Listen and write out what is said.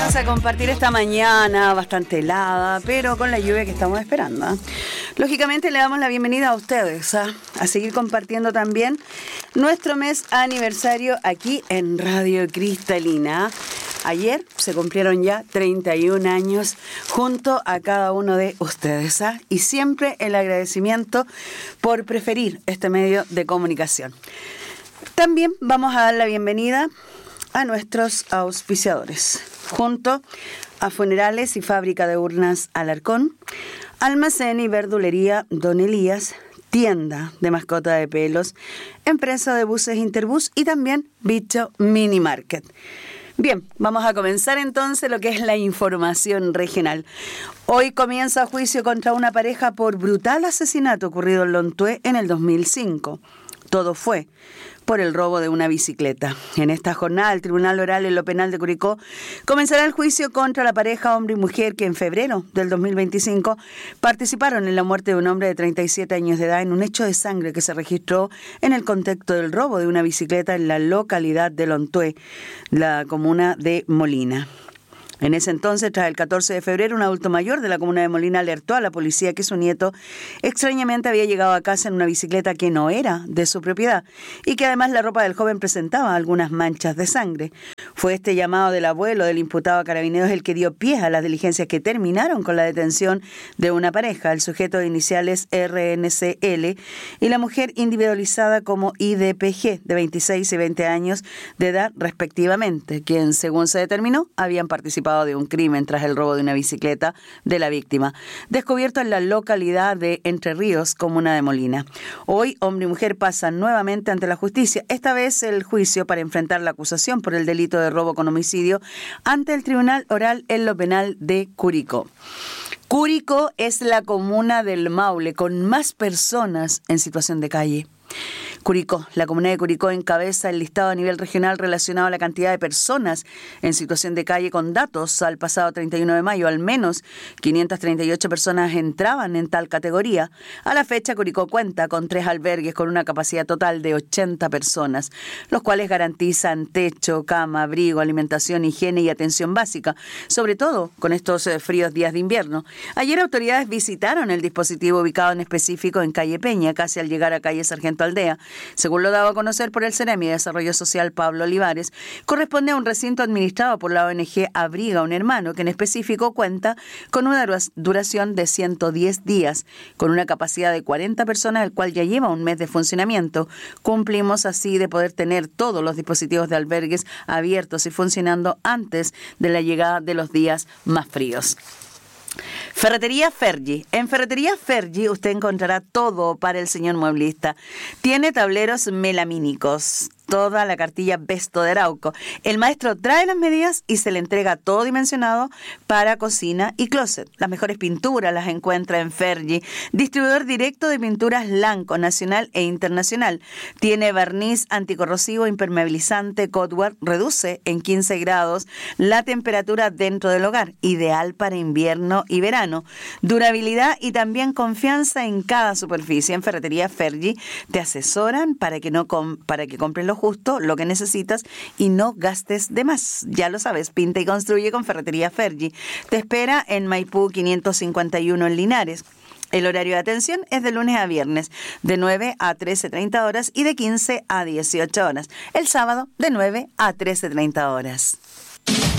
Vamos a compartir esta mañana bastante helada, pero con la lluvia que estamos esperando. Lógicamente le damos la bienvenida a ustedes a seguir compartiendo también nuestro mes aniversario aquí en Radio Cristalina. Ayer se cumplieron ya 31 años junto a cada uno de ustedes, y siempre el agradecimiento por preferir este medio de comunicación. También vamos a dar la bienvenida a nuestros auspiciadores, junto a Funerales y Fábrica de Urnas Alarcón, Almacén y Verdulería Don Elías, Tienda de Mascota de Pelos, Empresa de Buses Interbus y también Bicho Mini Market. Bien, vamos a comenzar entonces lo que es la información regional. Hoy comienza juicio contra una pareja por brutal asesinato ocurrido en Lontué en el 2005. Todo fue por el robo de una bicicleta. En esta jornada, el Tribunal Oral en lo Penal de Curicó comenzará el juicio contra la pareja hombre y mujer que en febrero del 2025 participaron en la muerte de un hombre de 37 años de edad en un hecho de sangre que se registró en el contexto del robo de una bicicleta en la localidad de Lontué, la comuna de Molina. En ese entonces, tras el 14 de febrero, un adulto mayor de la comuna de Molina alertó a la policía que su nieto extrañamente había llegado a casa en una bicicleta que no era de su propiedad y que además la ropa del joven presentaba algunas manchas de sangre. Fue este llamado del abuelo del imputado a Carabineros el que dio pie a las diligencias que terminaron con la detención de una pareja, el sujeto de iniciales RNCL y la mujer individualizada como IDPG, de 26 y 20 años de edad respectivamente, quien, según se determinó, habían participado de un crimen tras el robo de una bicicleta de la víctima, descubierto en la localidad de Entre Ríos, comuna de Molina. Hoy, hombre y mujer pasan nuevamente ante la justicia, esta vez el juicio para enfrentar la acusación por el delito de robo con homicidio ante el Tribunal Oral en lo Penal de Curicó. Curicó es la comuna del Maule con más personas en situación de calle. Curicó, la comuna de Curicó encabeza el listado a nivel regional relacionado a la cantidad de personas en situación de calle con datos al pasado 31 de mayo. Al menos 538 personas entraban en tal categoría. A la fecha, Curicó cuenta con 3 albergues con una capacidad total de 80 personas, los cuales garantizan techo, cama, abrigo, alimentación, higiene y atención básica, sobre todo con estos fríos días de invierno. Ayer autoridades visitaron el dispositivo ubicado en específico en calle Peña, casi al llegar a calle Sargento Aldea. Según lo dado a conocer por el Ceremi de Desarrollo Social Pablo Olivares, corresponde a un recinto administrado por la ONG Abriga un Hermano, que en específico cuenta con una duración de 110 días, con una capacidad de 40 personas, el cual ya lleva un mes de funcionamiento. Cumplimos así de poder tener todos los dispositivos de albergues abiertos y funcionando antes de la llegada de los días más fríos. Ferretería Fergie. En Ferretería Fergie usted encontrará todo para el señor mueblista. Tiene tableros melamínicos, toda la cartilla Besto de Arauco. El maestro trae las medidas y se le entrega todo dimensionado para cocina y closet. Las mejores pinturas las encuentra en Fergie, distribuidor directo de pinturas Lanco, nacional e internacional. Tiene barniz anticorrosivo, impermeabilizante, Codware, reduce en 15 grados la temperatura dentro del hogar, ideal para invierno y verano. Durabilidad y también confianza en cada superficie. En Ferretería Fergie te asesoran para que compres lo justo, lo que necesitas y no gastes de más. Ya lo sabes, pinta y construye con Ferretería Fergie. Te espera en Maipú 551 en Linares. El horario de atención es de lunes a viernes, de 9 a 13:30 horas y de 15 a 18 horas. El sábado, de 9 a 13:30 horas.